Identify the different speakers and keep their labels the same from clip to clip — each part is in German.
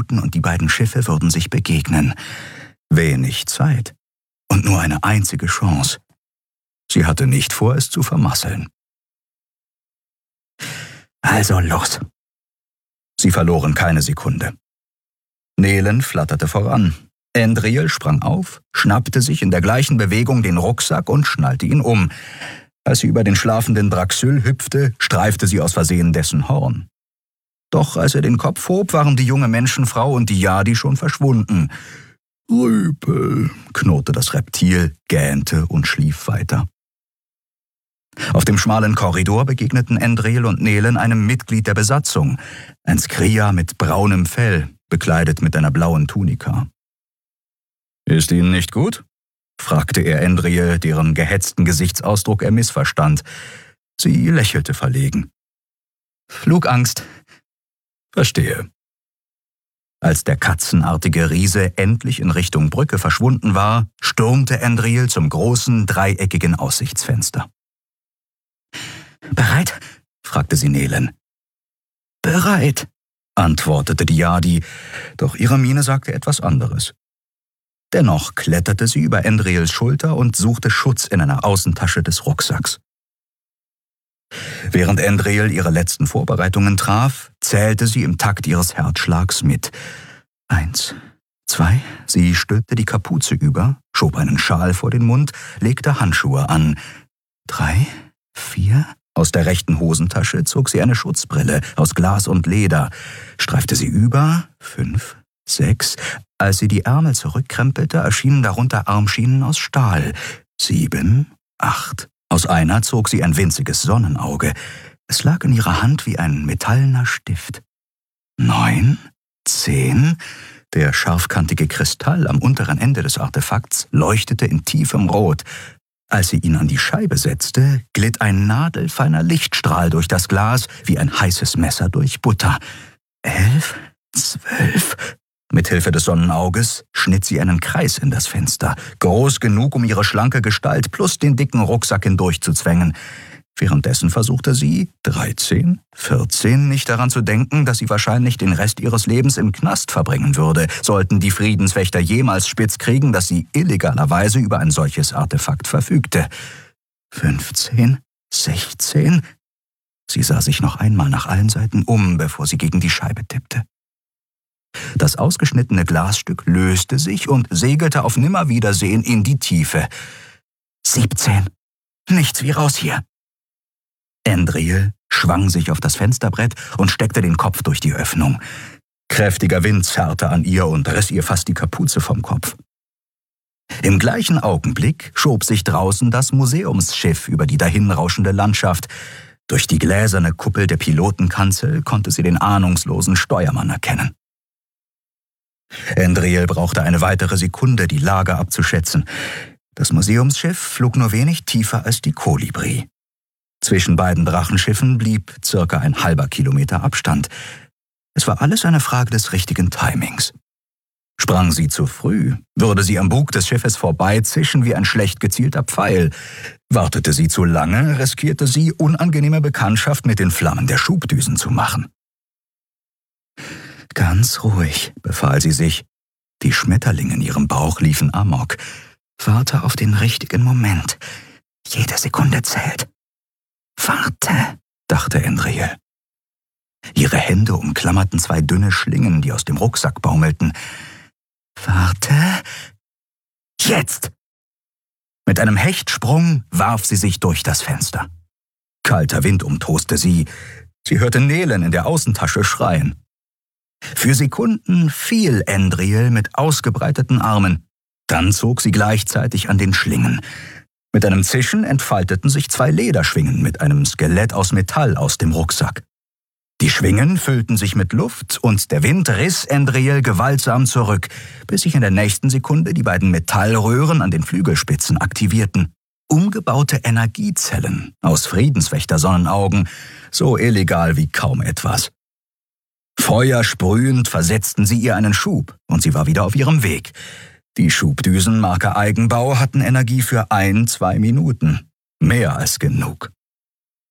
Speaker 1: Minuten und die beiden Schiffe würden sich begegnen. Wenig Zeit und nur eine einzige Chance. Sie hatte nicht vor, es zu vermasseln. Also los. Sie verloren keine Sekunde. Nelen flatterte voran. Endriel sprang auf, schnappte sich in der gleichen Bewegung den Rucksack und schnallte ihn um. Als sie über den schlafenden Draxyl hüpfte, streifte sie aus Versehen dessen Horn. Doch als er den Kopf hob, waren die junge Menschenfrau und die Jadi schon verschwunden. »Rüpel«, knurrte das Reptil, gähnte und schlief weiter. Auf dem schmalen Korridor begegneten Endriel und Nelen einem Mitglied der Besatzung, ein Skria mit braunem Fell, bekleidet mit einer blauen Tunika. »Ist Ihnen nicht gut?« fragte er Endriel, deren gehetzten Gesichtsausdruck er missverstand. Sie lächelte verlegen. »Flugangst.« »Verstehe.« Als der katzenartige Riese endlich in Richtung Brücke verschwunden war, stürmte Endriel zum großen, dreieckigen Aussichtsfenster. »Bereit?« fragte sie Nelen. »Bereit«, antwortete die Jadi, doch ihre Miene sagte etwas anderes. Dennoch kletterte sie über Endriels Schulter und suchte Schutz in einer Außentasche des Rucksacks. Während Endriel ihre letzten Vorbereitungen traf, zählte sie im Takt ihres Herzschlags mit. 1, 2, sie stülpte die Kapuze über, schob einen Schal vor den Mund, legte Handschuhe an. 3, 4, aus der rechten Hosentasche zog sie eine Schutzbrille aus Glas und Leder, streifte sie über. 5, 6, als sie die Ärmel zurückkrempelte, erschienen darunter Armschienen aus Stahl. 7, 8. Aus einer zog sie ein winziges Sonnenauge. Es lag in ihrer Hand wie ein metallener Stift. 9, 10. Der scharfkantige Kristall am unteren Ende des Artefakts leuchtete in tiefem Rot. Als sie ihn an die Scheibe setzte, glitt ein nadelfeiner Lichtstrahl durch das Glas wie ein heißes Messer durch Butter. 11, 12. Mit Hilfe des Sonnenauges schnitt sie einen Kreis in das Fenster, groß genug, um ihre schlanke Gestalt plus den dicken Rucksack hindurchzuzwängen. Währenddessen versuchte sie, 13, 14, nicht daran zu denken, dass sie wahrscheinlich den Rest ihres Lebens im Knast verbringen würde, sollten die Friedenswächter jemals spitz kriegen, dass sie illegalerweise über ein solches Artefakt verfügte. 15, 16. Sie sah sich noch einmal nach allen Seiten um, bevor sie gegen die Scheibe tippte. Das ausgeschnittene Glasstück löste sich und segelte auf Nimmerwiedersehen in die Tiefe. 17. Nichts wie raus hier. Endriel schwang sich auf das Fensterbrett und steckte den Kopf durch die Öffnung. Kräftiger Wind zerrte an ihr und riss ihr fast die Kapuze vom Kopf. Im gleichen Augenblick schob sich draußen das Museumsschiff über die dahinrauschende Landschaft. Durch die gläserne Kuppel der Pilotenkanzel konnte sie den ahnungslosen Steuermann erkennen. Endriel brauchte eine weitere Sekunde, die Lage abzuschätzen. Das Museumsschiff flog nur wenig tiefer als die Kolibri. Zwischen beiden Drachenschiffen blieb circa ein halber Kilometer Abstand. Es war alles eine Frage des richtigen Timings. Sprang sie zu früh, würde sie am Bug des Schiffes vorbeizischen wie ein schlecht gezielter Pfeil. Wartete sie zu lange, riskierte sie, unangenehme Bekanntschaft mit den Flammen der Schubdüsen zu machen. Ganz ruhig, befahl sie sich. Die Schmetterlinge in ihrem Bauch liefen amok. Warte auf den richtigen Moment. Jede Sekunde zählt. Warte, dachte Endriel. Ihre Hände umklammerten zwei dünne Schlingen, die aus dem Rucksack baumelten. Warte. Jetzt! Mit einem Hechtsprung warf sie sich durch das Fenster. Kalter Wind umtoste sie. Sie hörte Nelen in der Außentasche schreien. Für Sekunden fiel Endriel mit ausgebreiteten Armen. Dann zog sie gleichzeitig an den Schlingen. Mit einem Zischen entfalteten sich zwei Lederschwingen mit einem Skelett aus Metall aus dem Rucksack. Die Schwingen füllten sich mit Luft und der Wind riss Endriel gewaltsam zurück, bis sich in der nächsten Sekunde die beiden Metallröhren an den Flügelspitzen aktivierten. Umgebaute Energiezellen aus Friedenswächter-Sonnenaugen, so illegal wie kaum etwas. Feuersprühend versetzten sie ihr einen Schub und sie war wieder auf ihrem Weg. Die Schubdüsen Marke Eigenbau hatten Energie für 1-2 Minuten. Mehr als genug.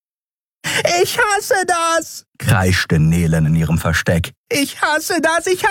Speaker 1: »Ich hasse das«, kreischte Nelen in ihrem Versteck. »Ich hasse das,